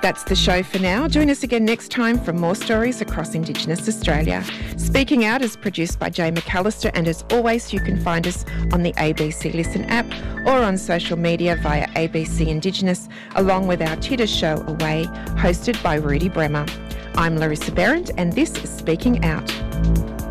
That's the show for now. Join us again next time for more stories across Indigenous Australia. Speaking Out is produced by Jay McAllister, and as always, you can find us on the ABC Listen app or on social media via ABC Indigenous, along with our Twitter show Away, hosted by Rudy Bremer. I'm Larissa Behrendt, and this is Speaking Out.